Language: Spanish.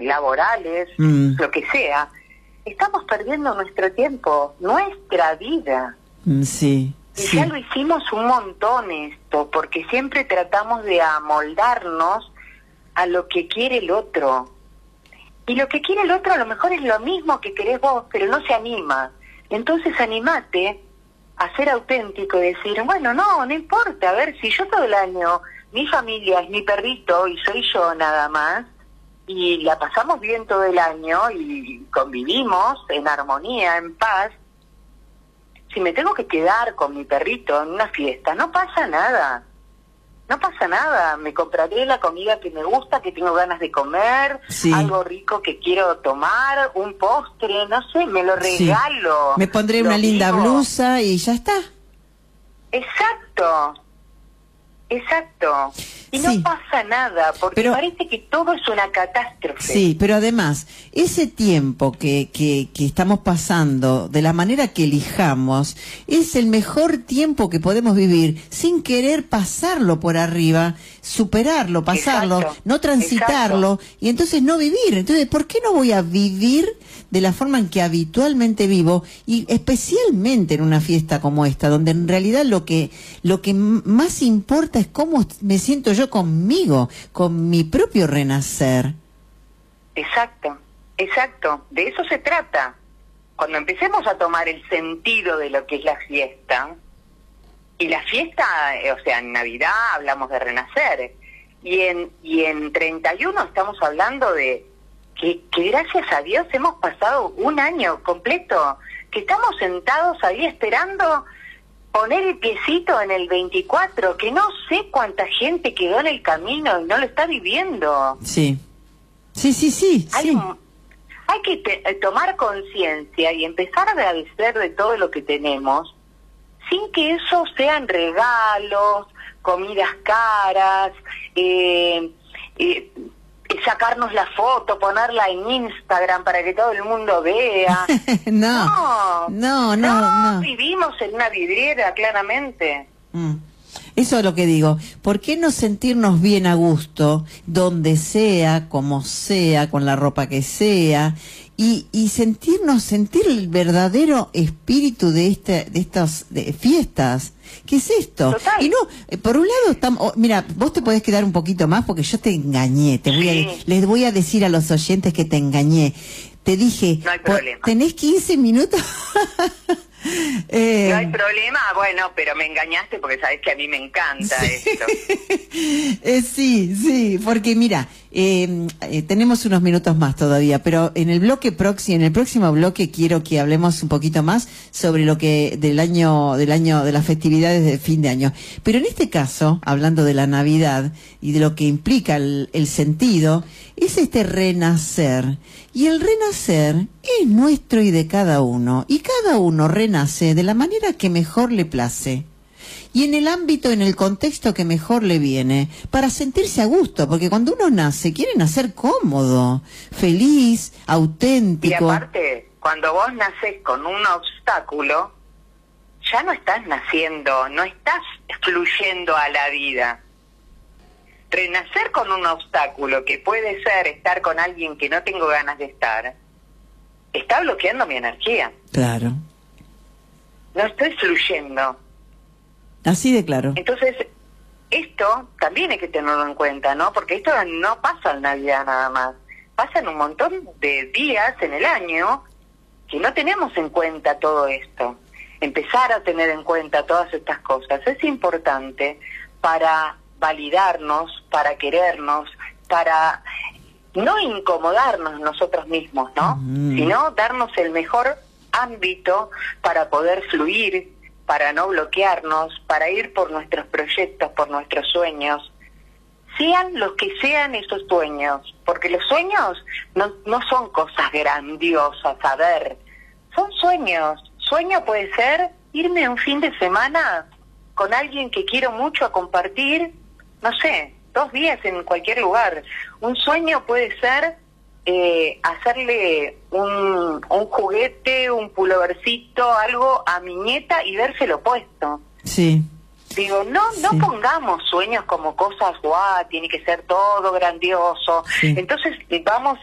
laborales, lo que sea, estamos perdiendo nuestro tiempo, nuestra vida. Sí. Y ya lo hicimos un montón esto, porque siempre tratamos de amoldarnos a lo que quiere el otro. Y lo que quiere el otro a lo mejor es lo mismo que querés vos, pero no se anima. Entonces animate a ser auténtico y decir, bueno, no importa, a ver, si yo todo el año, mi familia es mi perrito y soy yo nada más, y la pasamos bien todo el año y convivimos en armonía, en paz, si me tengo que quedar con mi perrito en una fiesta, no pasa nada. No pasa nada, me compraré la comida que me gusta, que tengo ganas de comer, algo rico que quiero tomar, un postre, no sé, me lo regalo. Me pondré una linda blusa y ya está. Exacto. Y no pasa nada, porque parece que todo es una catástrofe. Sí, pero además, ese tiempo que estamos pasando, de la manera que elijamos, es el mejor tiempo que podemos vivir, sin querer pasarlo por arriba, superarlo, pasarlo, no transitarlo, y entonces no vivir. Entonces, ¿por qué no voy a vivir de la forma en que habitualmente vivo, y especialmente en una fiesta como esta, donde en realidad lo que más importa es cómo me siento yo conmigo, con mi propio renacer? Exacto, de eso se trata. Cuando empecemos a tomar el sentido de lo que es la fiesta, y la fiesta, o sea, en Navidad hablamos de renacer, y en 31 estamos hablando de que gracias a Dios hemos pasado un año completo, que estamos sentados ahí esperando poner el piecito en el 24, que no sé cuánta gente quedó en el camino y no lo está viviendo. Sí. Hay que tomar conciencia y empezar a agradecer de todo lo que tenemos, sin que eso sean regalos, comidas caras, sacarnos la foto, ponerla en Instagram para que todo el mundo vea. No, vivimos en una vidriera, claramente. Eso es lo que digo. ¿Por qué no sentirnos bien a gusto, donde sea, como sea, con la ropa que sea, y sentir el verdadero espíritu de estas fiestas? ¿Qué es esto? Total. Y no, por un lado estamos, mira, vos te podés quedar un poquito más porque yo te engañé, les voy a decir a los oyentes que te engañé. Te dije, no hay problema. ¿Tenés 15 minutos? No hay problema, bueno, pero me engañaste porque sabes que a mí me encanta esto. Sí, porque mira, tenemos unos minutos más todavía, pero en el próximo bloque quiero que hablemos un poquito más sobre lo que de las festividades de fin de año. Pero en este caso, hablando de la Navidad y de lo que implica el sentido, es este renacer. Y el renacer es nuestro y de cada uno. Y cada uno renace de la manera que mejor le place. Y en el ámbito, en el contexto que mejor le viene, para sentirse a gusto. Porque cuando uno nace, quiere nacer cómodo, feliz, auténtico. Y aparte, cuando vos nacés con un obstáculo, ya no estás naciendo, no estás fluyendo a la vida. Renacer con un obstáculo, que puede ser estar con alguien que no tengo ganas de estar, está bloqueando mi energía. Claro. No estoy fluyendo. Así de claro. Entonces, esto también hay que tenerlo en cuenta, ¿no? Porque esto no pasa en Navidad nada más. Pasan un montón de días en el año que no tenemos en cuenta todo esto. Empezar a tener en cuenta todas estas cosas es importante para validarnos, para querernos, para no incomodarnos nosotros mismos, ¿no? Sino darnos el mejor ámbito para poder fluir, para no bloquearnos, para ir por nuestros proyectos, por nuestros sueños, sean los que sean esos sueños, porque los sueños no son cosas grandiosas, a ver, son sueños. Sueño puede ser irme un fin de semana con alguien que quiero mucho a compartir, no sé, 2 días en cualquier lugar. Un sueño puede ser hacerle un juguete, un pulovercito, algo a mi nieta y vérselo puesto. Sí. Digo, no pongamos sueños como cosas, tiene que ser todo grandioso. Sí. Entonces vamos